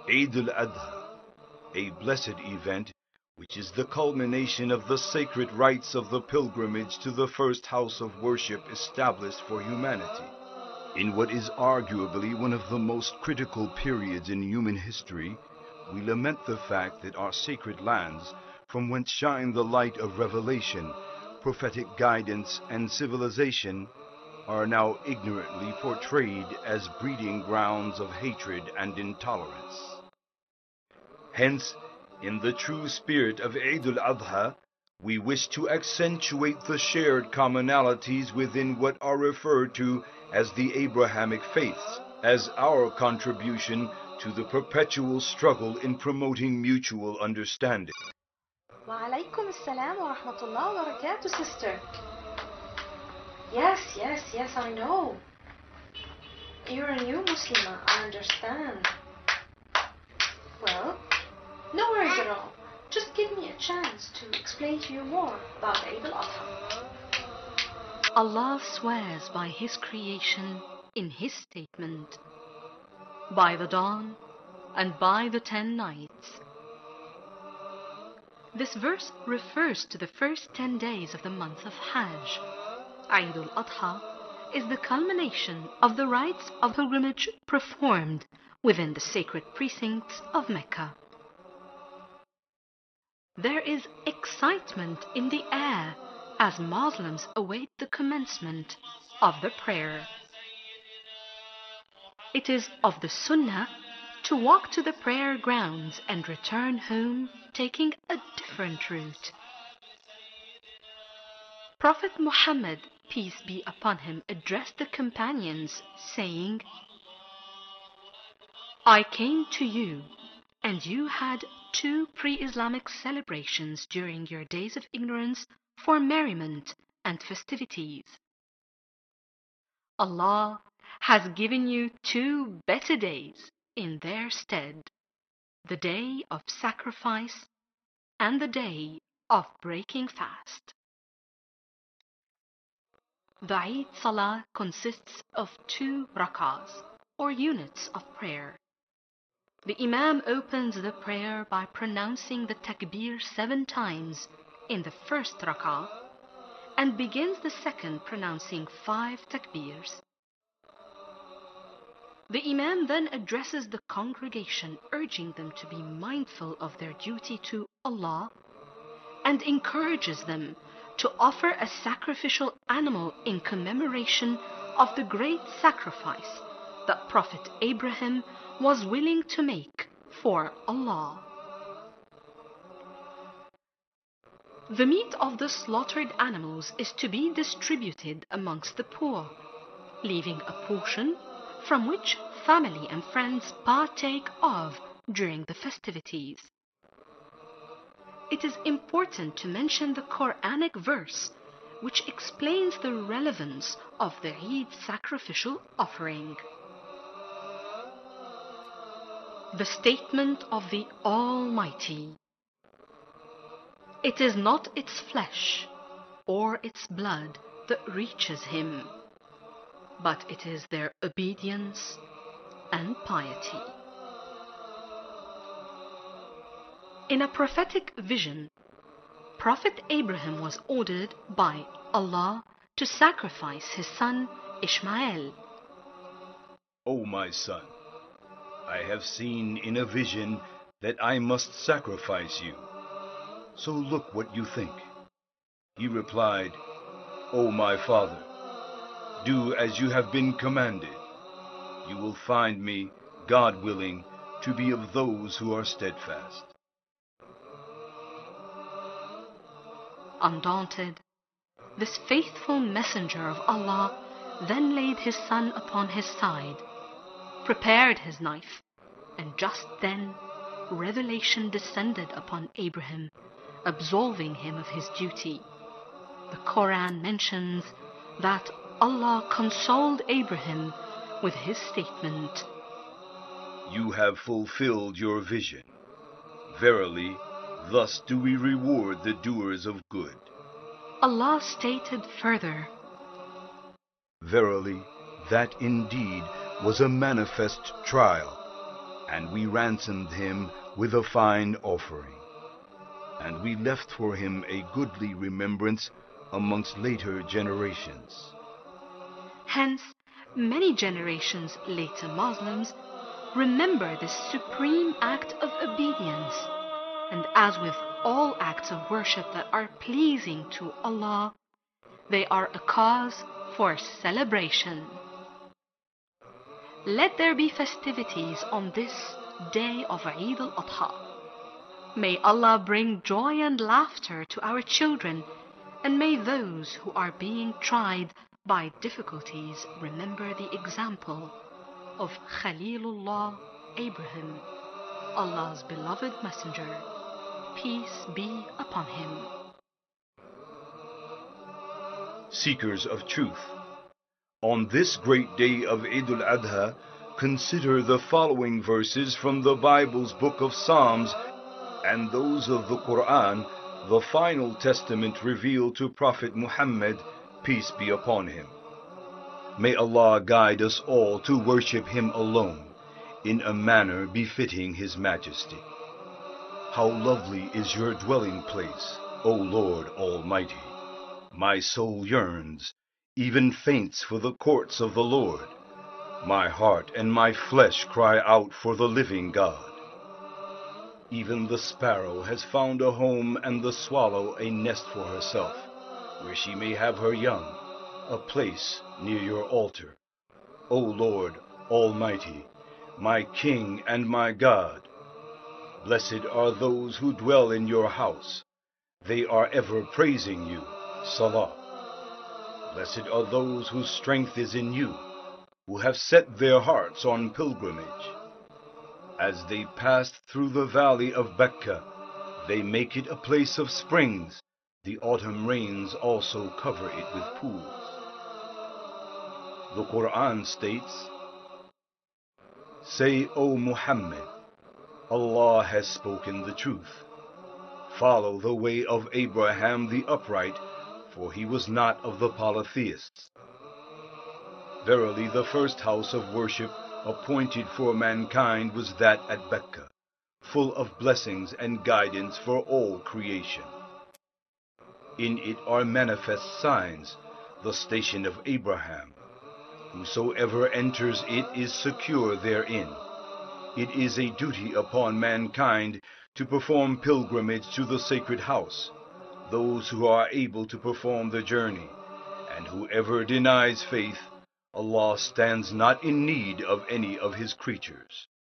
Eid al-Adha, a blessed event which is the culmination of the sacred rites of the pilgrimage to the first house of worship established for humanity. In what is arguably one of the most critical periods in human history, we lament the fact that our sacred lands, from whence shine the light of revelation, prophetic guidance, and civilization, are now ignorantly portrayed as breeding grounds of hatred and intolerance. Hence, in the true spirit of Eid al-Adha, we wish to accentuate the shared commonalities within what are referred to as the Abrahamic faiths, as our contribution to the perpetual struggle in promoting mutual understanding. وعليكم السلام ورحمة الله وبركاته, sister. Yes, I know. You're a new Muslimah, I understand. Well, no worries at all. Just give me a chance to explain to you more about Eid al-Adha. Allah swears by His creation in His statement, by the dawn and by the 10 nights. This verse refers to the first 10 days of the month of Hajj. Eid al-Adha is the culmination of the rites of pilgrimage performed within the sacred precincts of Mecca. There is excitement in the air as Muslims await the commencement of the prayer. It is of the Sunnah to walk to the prayer grounds and return home taking a different route. Prophet Muhammad, peace be upon him, addressed the companions, saying, I came to you, and you had 2 pre-Islamic celebrations during your days of ignorance for merriment and festivities. Allah has given you 2 better days in their stead, the day of sacrifice and the day of breaking fast. The Eid Salah consists of 2 rak'ahs, or units of prayer. The Imam opens the prayer by pronouncing the takbir 7 times in the first rak'ah and begins the second pronouncing 5 takbirs. The Imam then addresses the congregation, urging them to be mindful of their duty to Allah and encourages them to offer a sacrificial animal in commemoration of the great sacrifice that Prophet Abraham was willing to make for Allah. The meat of the slaughtered animals is to be distributed amongst the poor, leaving a portion from which family and friends partake of during the festivities. It is important to mention the Quranic verse which explains the relevance of the Eid sacrificial offering. The statement of the Almighty: it is not its flesh or its blood that reaches Him, but it is their obedience and piety. In a prophetic vision, Prophet Abraham was ordered by Allah to sacrifice his son Ishmael. O my son, I have seen in a vision that I must sacrifice you. So look what you think. He replied, O my father, do as you have been commanded. You will find me, God willing, to be of those who are steadfast. Undaunted, this faithful messenger of Allah then laid his son upon his side, prepared his knife, and just then revelation descended upon Abraham, absolving him of his duty. The Quran mentions that Allah consoled Abraham with his statement, You have fulfilled your vision. Verily, thus do we reward the doers of good. Allah stated further, Verily, that indeed was a manifest trial, and we ransomed him with a fine offering. And we left for him a goodly remembrance amongst later generations. Hence, many generations later Muslims remember this supreme act of obedience, and as with all acts of worship that are pleasing to Allah, they are a cause for celebration. Let there be festivities on this day of Eid al-Adha. May Allah bring joy and laughter to our children, and may those who are being tried by difficulties remember the example of Khalilullah Abraham, Allah's beloved messenger. Peace be upon him. Seekers of truth, on this great day of Eid al-Adha, consider the following verses from the Bible's book of Psalms and those of the Quran, the final testament revealed to Prophet Muhammad, peace be upon him. May Allah guide us all to worship him alone in a manner befitting his majesty. How lovely is your dwelling place, O Lord Almighty! My soul yearns, even faints for the courts of the Lord. My heart and my flesh cry out for the living God. Even the sparrow has found a home, and the swallow a nest for herself, where she may have her young, a place near your altar. O Lord Almighty, my King and my God, blessed are those who dwell in your house. They are ever praising you. Salah. Blessed are those whose strength is in you, who have set their hearts on pilgrimage. As they passed through the valley of Becca, they make it a place of springs. The autumn rains also cover it with pools. The Quran states, Say, O Muhammad, Allah has spoken the truth. Follow the way of Abraham the upright, for he was not of the polytheists. Verily, the first house of worship appointed for mankind was that at Becca, full of blessings and guidance for all creation. In it are manifest signs, the station of Abraham. Whosoever enters it is secure therein. It is a duty upon mankind to perform pilgrimage to the sacred house, those who are able to perform the journey, and whoever denies faith, Allah stands not in need of any of his creatures.